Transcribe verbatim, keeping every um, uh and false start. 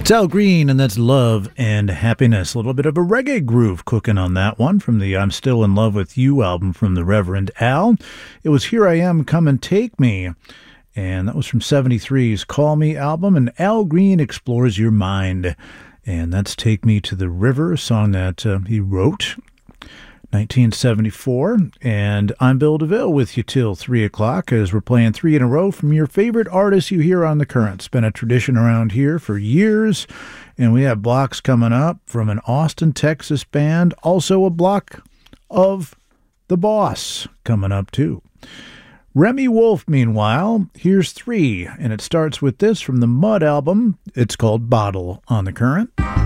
It's Al Green, and that's Love and Happiness. A little bit of a reggae groove cooking on that one from the I'm Still in Love with You album from the Reverend Al. It was Here I Am, Come and Take Me, and that was from seventy-three's Call Me album, and Al Green Explores Your Mind. And that's Take Me to the River, a song that uh, he wrote nineteen seventy-four. And I'm Bill DeVille with you till three o'clock as we're playing three in a row from your favorite artists you hear on The Current. It's been a tradition around here for years, and we have blocks coming up from an Austin, Texas band, also a block of The Boss coming up too. Remy Wolf, meanwhile, here's three, and it starts with this from the Mud album. It's called Bottle on The Current.